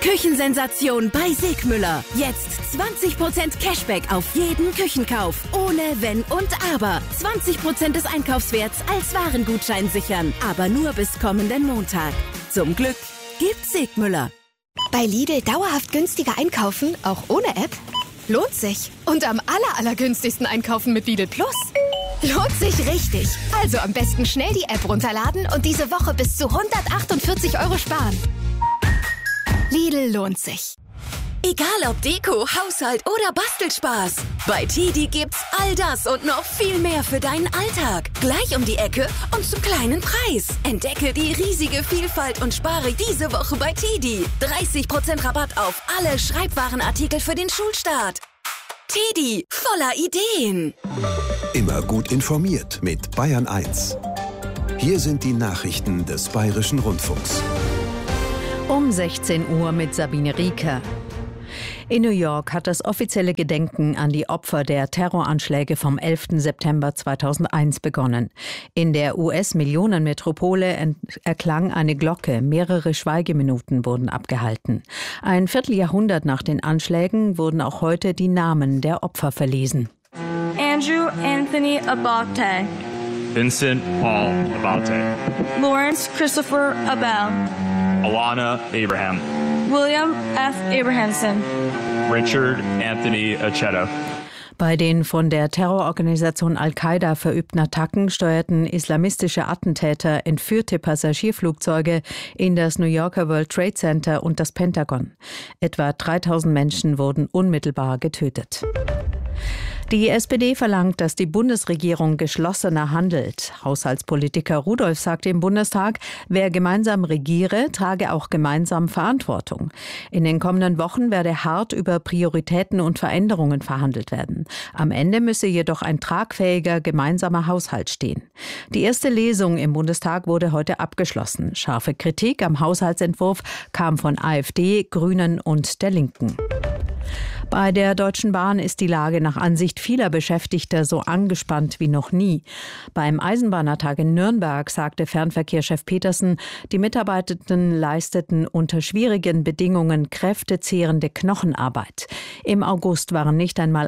Küchensensation bei Sigmüller. Jetzt 20% Cashback auf jeden Küchenkauf. Ohne Wenn und Aber. 20% des Einkaufswerts als Warengutschein sichern. Aber nur bis kommenden Montag. Zum Glück gibt's Sigmüller. Bei Lidl dauerhaft günstiger einkaufen, auch ohne App? Lohnt sich. Und am allergünstigsten einkaufen mit Lidl Plus. Lohnt sich richtig. Also am besten schnell die App runterladen und diese Woche bis zu 148 € sparen. Lidl lohnt sich. Egal ob Deko, Haushalt oder Bastelspaß. Bei TIDI gibt's all das und noch viel mehr für deinen Alltag. Gleich um die Ecke und zum kleinen Preis. Entdecke die riesige Vielfalt und spare diese Woche bei TIDI. 30% Rabatt auf alle Schreibwarenartikel für den Schulstart. TIDI, voller Ideen. Immer gut informiert mit Bayern 1. Hier sind die Nachrichten des Bayerischen Rundfunks. Um 16 Uhr mit Sabine Rieker. In New York hat das offizielle Gedenken an die Opfer der Terroranschläge vom 11. September 2001 begonnen. In der US-Millionenmetropole erklang eine Glocke. Mehrere Schweigeminuten wurden abgehalten. Ein Vierteljahrhundert nach den Anschlägen wurden auch heute die Namen der Opfer verlesen. Andrew Anthony Abate. Vincent Paul Abate. Lawrence Christopher Abel. Alana Abraham. William F. Abrahamson. Richard Anthony Aceto. Bei den von der Terrororganisation Al-Qaida verübten Attacken steuerten islamistische Attentäter entführte Passagierflugzeuge in das New Yorker World Trade Center und das Pentagon. Etwa 3000 Menschen wurden unmittelbar getötet. Die SPD verlangt, dass die Bundesregierung geschlossener handelt. Haushaltspolitiker Rudolph sagte im Bundestag, wer gemeinsam regiere, trage auch gemeinsam Verantwortung. In den kommenden Wochen werde hart über Prioritäten und Veränderungen verhandelt werden. Am Ende müsse jedoch ein tragfähiger gemeinsamer Haushalt stehen. Die erste Lesung im Bundestag wurde heute abgeschlossen. Scharfe Kritik am Haushaltsentwurf kam von AfD, Grünen und der Linken. Bei der Deutschen Bahn ist die Lage nach Ansicht vieler Beschäftigter so angespannt wie noch nie. Beim Eisenbahnertag in Nürnberg sagte Fernverkehrschef Petersen, die Mitarbeitenden leisteten unter schwierigen Bedingungen kräftezehrende Knochenarbeit. Im August waren nicht einmal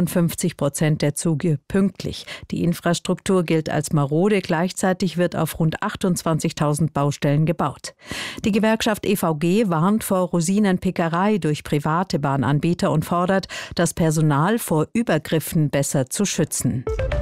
58% der Züge pünktlich. Die Infrastruktur gilt als marode, gleichzeitig wird auf rund 28.000 Baustellen gebaut. Die Gewerkschaft EVG warnt vor Rosinenpickerei durch private Bahnanbieter und fordert, das Personal vor Übergriffen besser zu schützen.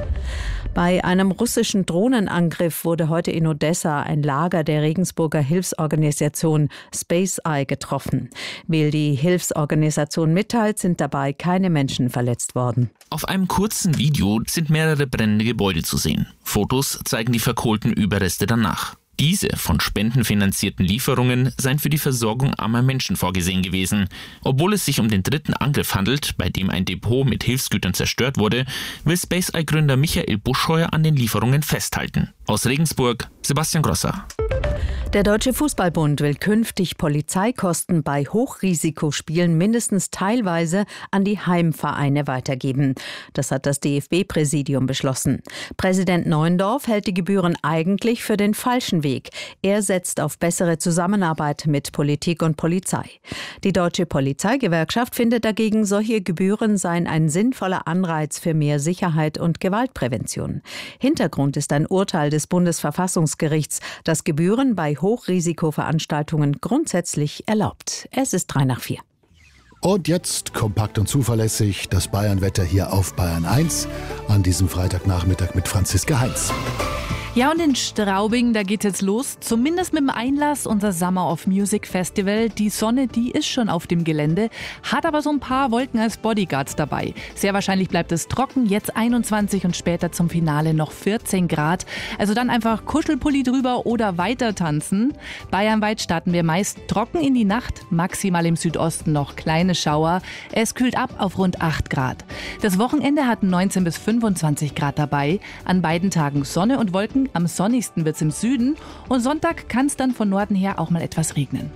Bei einem russischen Drohnenangriff wurde heute in Odessa ein Lager der Regensburger Hilfsorganisation Space Eye getroffen. Wie die Hilfsorganisation mitteilt, sind dabei keine Menschen verletzt worden. Auf einem kurzen Video sind mehrere brennende Gebäude zu sehen. Fotos zeigen die verkohlten Überreste danach. Diese von Spenden finanzierten Lieferungen seien für die Versorgung armer Menschen vorgesehen gewesen. Obwohl es sich um den dritten Angriff handelt, bei dem ein Depot mit Hilfsgütern zerstört wurde, will Space Eye-Gründer Michael Buscheuer an den Lieferungen festhalten. Aus Regensburg, Sebastian Grosser. Der Deutsche Fußballbund will künftig Polizeikosten bei Hochrisikospielen mindestens teilweise an die Heimvereine weitergeben. Das hat das DFB-Präsidium beschlossen. Präsident Neuendorf hält die Gebühren eigentlich für den falschen Weg. Er setzt auf bessere Zusammenarbeit mit Politik und Polizei. Die Deutsche Polizeigewerkschaft findet dagegen, solche Gebühren seien ein sinnvoller Anreiz für mehr Sicherheit und Gewaltprävention. Hintergrund ist ein Urteil des Bundesverfassungsgerichts, das Gebühren bei Hochrisikoveranstaltungen grundsätzlich erlaubt. Es ist 3:04. Und jetzt kompakt und zuverlässig das Bayernwetter hier auf Bayern 1 an diesem Freitagnachmittag mit Franziska Heinz. Ja, und in Straubing, da geht jetzt los, zumindest mit dem Einlass unser Summer of Music Festival. Die Sonne, die ist schon auf dem Gelände, hat aber so ein paar Wolken als Bodyguards dabei. Sehr wahrscheinlich bleibt es trocken, jetzt 21 und später zum Finale noch 14 Grad. Also dann einfach Kuschelpulli drüber oder weiter tanzen. Bayernweit starten wir meist trocken in die Nacht, maximal im Südosten noch kleine Schauer. Es kühlt ab auf rund 8 Grad. Das Wochenende hat 19 bis 25 Grad dabei. An beiden Tagen Sonne und Wolken. Am sonnigsten wird es im Süden und Sonntag kann es dann von Norden her auch mal etwas regnen.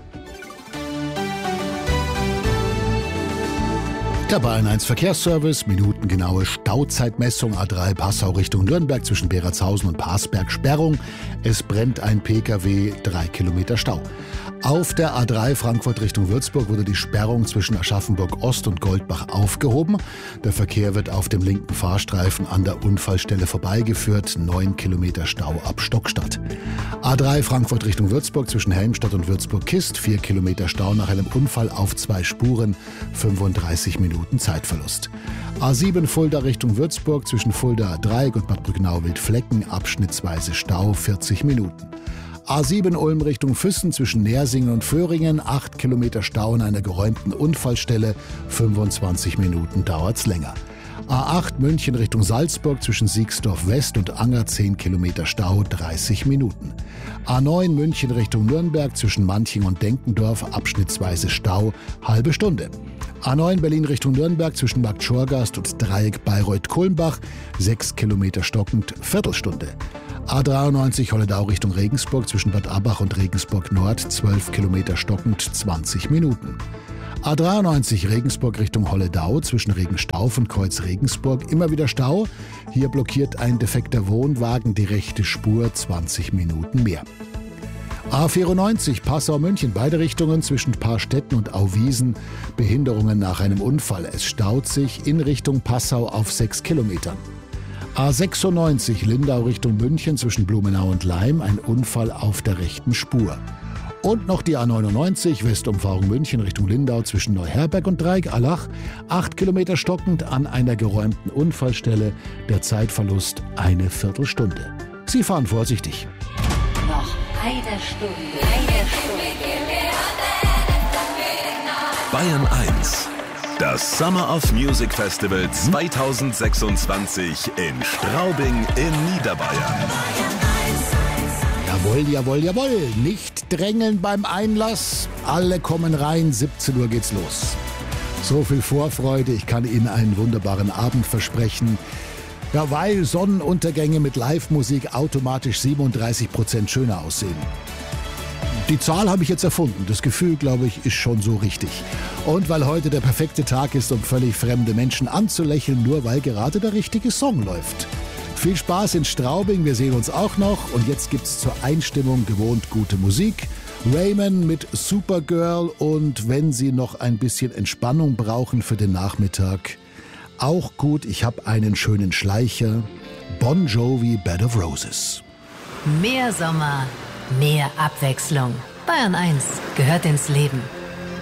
Der Bayern 1 Verkehrsservice, minutengenaue Stauzeitmessung A3 Passau Richtung Nürnberg zwischen Beratshausen und Parsberg Sperrung. Es brennt ein Pkw, 3 Kilometer Stau. Auf der A3 Frankfurt Richtung Würzburg wurde die Sperrung zwischen Aschaffenburg Ost und Goldbach aufgehoben. Der Verkehr wird auf dem linken Fahrstreifen an der Unfallstelle vorbeigeführt. 9 Kilometer Stau ab Stockstadt. A3 Frankfurt Richtung Würzburg zwischen Helmstadt und Würzburg-Kist. 4 Kilometer Stau nach einem Unfall auf 2 Spuren. 35 Minuten Zeitverlust. A7 Fulda Richtung Würzburg zwischen Fulda Dreieck und Bad Brücknau-Wildflecken. Abschnittsweise Stau 40 Minuten. A7 Ulm Richtung Füssen zwischen Nersingen und Föhringen, 8 Kilometer Stau an einer geräumten Unfallstelle, 25 Minuten dauert's länger. A8 München Richtung Salzburg zwischen Siegsdorf West und Anger, 10 Kilometer Stau, 30 Minuten. A9 München Richtung Nürnberg zwischen Manching und Denkendorf, abschnittsweise Stau, halbe Stunde. A9 Berlin Richtung Nürnberg zwischen Markt Schorgast und Dreieck Bayreuth-Kulmbach, 6 Kilometer stockend, Viertelstunde. A93 Holledau Richtung Regensburg zwischen Bad Abbach und Regensburg Nord, 12 Kilometer stockend, 20 Minuten. A93 Regensburg Richtung Holledau zwischen Regenstauf und Kreuz Regensburg, immer wieder Stau. Hier blockiert ein defekter Wohnwagen die rechte Spur, 20 Minuten mehr. A94 Passau-München, beide Richtungen zwischen Paarstetten und Auwiesen, Behinderungen nach einem Unfall. Es staut sich in Richtung Passau auf 6 Kilometern. A96 Lindau Richtung München zwischen Blumenau und Laim, ein Unfall auf der rechten Spur. Und noch die A99 Westumfahrung München Richtung Lindau zwischen Neuherberg und Dreieck-Allach, 8 Kilometer stockend an einer geräumten Unfallstelle, der Zeitverlust eine Viertelstunde. Sie fahren vorsichtig. Noch eine Stunde. Bayern 1. Das Summer of Music Festival 2026 in Straubing in Niederbayern. Jawohl, jawohl, jawohl. Nicht drängeln beim Einlass. Alle kommen rein. 17 Uhr geht's los. So viel Vorfreude. Ich kann Ihnen einen wunderbaren Abend versprechen. Ja, weil Sonnenuntergänge mit Live-Musik automatisch 37% schöner aussehen. Die Zahl habe ich jetzt erfunden. Das Gefühl, glaube ich, ist schon so richtig. Und weil heute der perfekte Tag ist, um völlig fremde Menschen anzulächeln, nur weil gerade der richtige Song läuft. Viel Spaß in Straubing, wir sehen uns auch noch. Und jetzt gibt's zur Einstimmung gewohnt gute Musik. Raymond mit Supergirl und wenn Sie noch ein bisschen Entspannung brauchen für den Nachmittag, auch gut, ich habe einen schönen Schleicher. Bon Jovi, Bed of Roses. Mehr Sommer, mehr Abwechslung. Bayern 1 gehört ins Leben.